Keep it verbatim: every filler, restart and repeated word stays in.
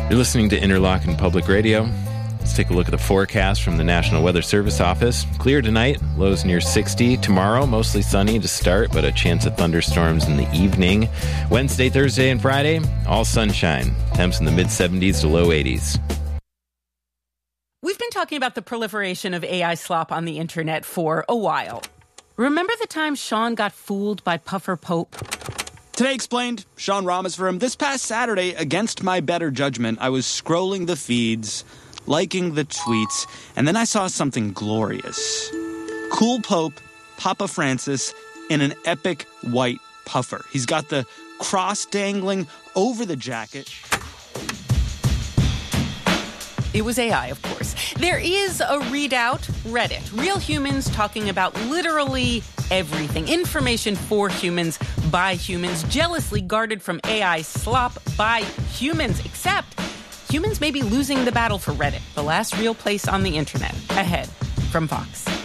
You're listening to Interlochen Public Radio. Let's take a look at the forecast from the National Weather Service office. Clear tonight, lows near sixty. Tomorrow, mostly sunny to start, but a chance of thunderstorms in the evening. Wednesday, Thursday, and Friday, all sunshine. Temps in the mid-seventies to low eighties. We've been talking about the proliferation of A I slop on the internet for a while. Remember the time Sean got fooled by Puffer Pope? Today Explained, Sean Rameswaram. This past Saturday, against my better judgment, I was scrolling the feeds, liking the tweets, and then I saw something glorious. Cool Pope, Papa Francis, in an epic white puffer. He's got the cross dangling over the jacket. It was A I, of course. There is a readout, Reddit. Real humans talking about literally everything. Information for humans, by humans, jealously guarded from A I slop by humans. Except humans may be losing the battle for Reddit, the last real place on the internet. Ahead from Fox.